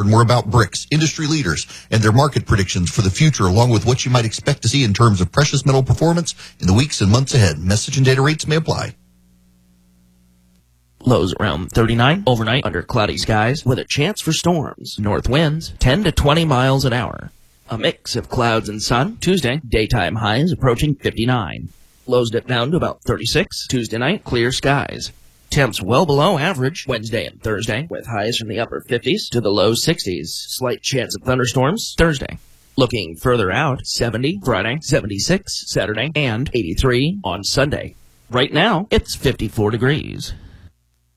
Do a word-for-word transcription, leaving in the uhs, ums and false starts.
Learn more about Bricks, industry leaders, and their market predictions for the future, along with what you might expect to see in terms of precious metal performance in the weeks and months ahead. Message and data rates may apply. Lows around thirty-nine overnight under cloudy skies with a chance for storms. North winds ten to twenty miles an hour. A mix of clouds and sun. Tuesday, daytime highs approaching fifty-nine. Lows dip down to about thirty-six. Tuesday night, clear skies. Temps well below average Wednesday and Thursday, with highs from the upper fifties to the low sixties. Slight chance of thunderstorms Thursday. Looking further out, seventy Friday, seventy-six Saturday, and eighty-three on Sunday. Right now, it's fifty-four degrees.